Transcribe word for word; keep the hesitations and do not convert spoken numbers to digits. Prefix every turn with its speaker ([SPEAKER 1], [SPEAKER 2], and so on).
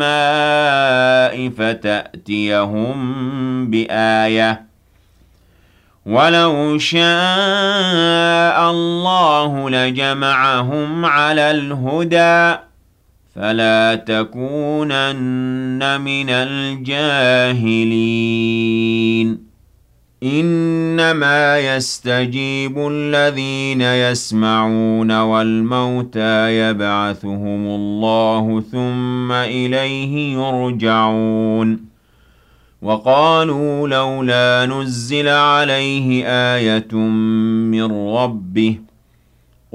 [SPEAKER 1] السَّمَاءِ فَتَأْتِيَهُم بِآيَةٍ ۚ وَلَوْ شَاءَ اللَّهُ لَجَمَعَهُمْ عَلَى الْهُدَىٰ ۚ فَلَا تَكُونَنَّ مِنَ الْجَاهِلِينَ إِنَّمَا يَسْتَجِيبُ الَّذِينَ يَسْمَعُونَ ۖ وَالْمَوْتَىٰ يَبْعَثُهُمُ اللَّهُ ثُمَّ إِلَيْهِ يُرْجَعُونَ وَقَالُوا لَوْلَا نُزِّلَ عَلَيْهِ آيَةٌ مِّن رَّبِّهِ ۖ